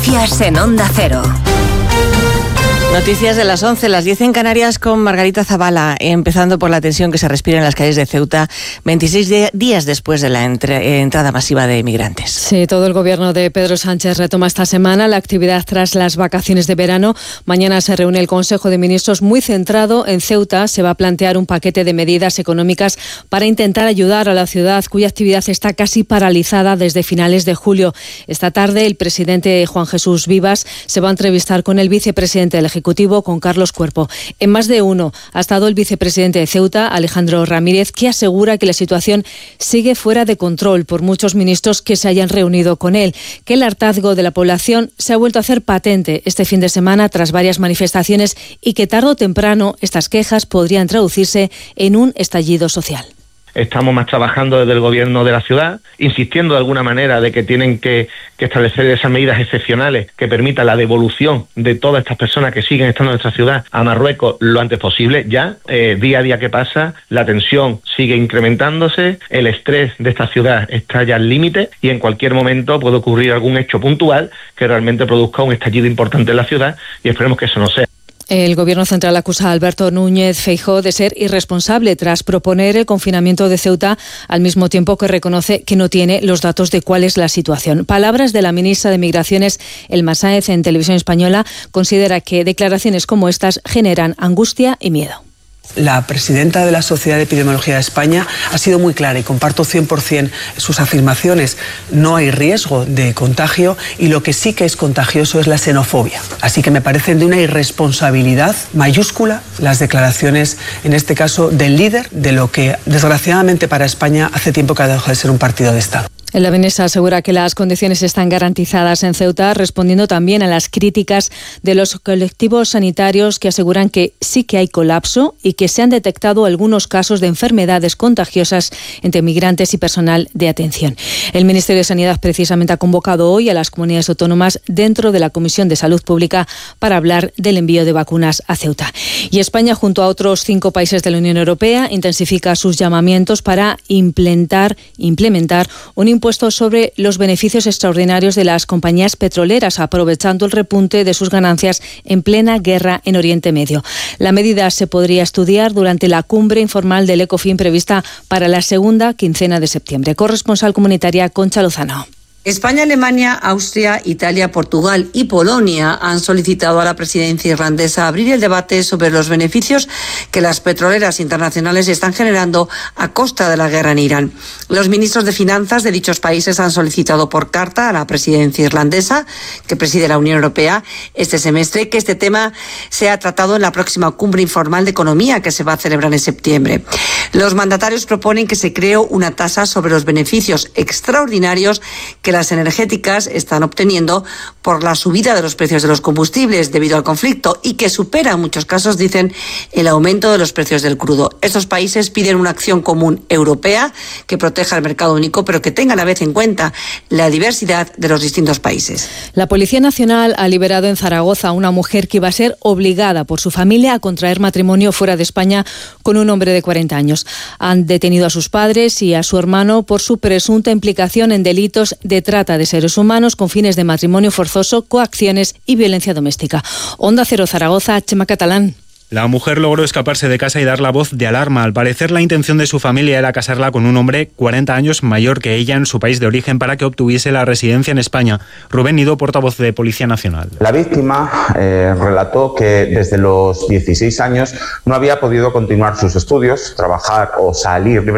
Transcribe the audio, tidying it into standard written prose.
Noticias en Onda Cero. Noticias de las 11, las 10 en Canarias con Margarita Zavala, empezando por la tensión que se respira en las calles de Ceuta 26 días después de la entrada masiva de migrantes. Sí, todo el gobierno de Pedro Sánchez retoma esta semana la actividad tras las vacaciones de verano. Mañana se reúne el Consejo de Ministros muy centrado en Ceuta. Se va a plantear un paquete de medidas económicas para intentar ayudar a la ciudad, cuya actividad está casi paralizada desde finales de julio. Esta tarde el presidente Juan Jesús Vivas se va a entrevistar con el vicepresidente del Ejecutivo, con Carlos Cuerpo. En más de uno ha estado el vicepresidente de Ceuta, Alejandro Ramírez, que asegura que la situación sigue fuera de control por muchos ministros que se hayan reunido con él, que el hartazgo de la población se ha vuelto a hacer patente este fin de semana tras varias manifestaciones y que tarde o temprano estas quejas podrían traducirse en un estallido social. Estamos más trabajando desde el gobierno de la ciudad, insistiendo de alguna manera de que tienen que establecer esas medidas excepcionales que permitan la devolución de todas estas personas que siguen estando en nuestra ciudad a Marruecos lo antes posible. Ya, día a día que pasa, la tensión sigue incrementándose, el estrés de esta ciudad está ya al límite y en cualquier momento puede ocurrir algún hecho puntual que realmente produzca un estallido importante en la ciudad y esperemos que eso no sea. El Gobierno central acusa a Alberto Núñez Feijóo de ser irresponsable tras proponer el confinamiento de Ceuta, al mismo tiempo que reconoce que no tiene los datos de cuál es la situación. Palabras de la ministra de Migraciones, Elma Sáenz, en Televisión Española, considera que declaraciones como estas generan angustia y miedo. La presidenta de la Sociedad de Epidemiología de España ha sido muy clara y comparto 100% sus afirmaciones. No hay riesgo de contagio y lo que sí que es contagioso es la xenofobia. Así que me parecen de una irresponsabilidad mayúscula las declaraciones, en este caso, del líder de lo que, desgraciadamente para España, hace tiempo que ha dejado de ser un partido de Estado. La ministra asegura que las condiciones están garantizadas en Ceuta, respondiendo también a las críticas de los colectivos sanitarios que aseguran que sí que hay colapso y que se han detectado algunos casos de enfermedades contagiosas entre migrantes y personal de atención. El Ministerio de Sanidad precisamente ha convocado hoy a las comunidades autónomas dentro de la Comisión de Salud Pública para hablar del envío de vacunas a Ceuta. Y España, junto a otros 5 países de la Unión Europea, intensifica sus llamamientos para implementar un impuesto sobre los beneficios extraordinarios de las compañías petroleras, aprovechando el repunte de sus ganancias en plena guerra en Oriente Medio. La medida se podría estudiar durante la cumbre informal del Ecofin prevista para la segunda quincena de septiembre. Corresponsal comunitaria Concha Lozano. España, Alemania, Austria, Italia, Portugal y Polonia han solicitado a la presidencia irlandesa abrir el debate sobre los beneficios que las petroleras internacionales están generando a costa de la guerra en Irán. Los ministros de Finanzas de dichos países han solicitado por carta a la presidencia irlandesa, que preside la Unión Europea, este semestre, que este tema sea tratado en la próxima cumbre informal de economía que se va a celebrar en septiembre. Los mandatarios proponen que se cree una tasa sobre los beneficios extraordinarios que las energéticas están obteniendo por la subida de los precios de los combustibles debido al conflicto y que supera en muchos casos, dicen, el aumento de los precios del crudo. Estos países piden una acción común europea que proteja el mercado único, pero que tenga a la vez en cuenta la diversidad de los distintos países. La Policía Nacional ha liberado en Zaragoza a una mujer que iba a ser obligada por su familia a contraer matrimonio fuera de España con un hombre de 40 años. Han detenido a sus padres y a su hermano por su presunta implicación en delitos de trata de seres humanos con fines de matrimonio forzoso, coacciones y violencia doméstica. Onda Cero Zaragoza, Chema Catalán. La mujer logró escaparse de casa y dar la voz de alarma. Al parecer, la intención de su familia era casarla con un hombre 40 años mayor que ella en su país de origen para que obtuviese la residencia en España. Rubén Nido, portavoz de Policía Nacional. La víctima relató que desde los 16 años no había podido continuar sus estudios, trabajar o salir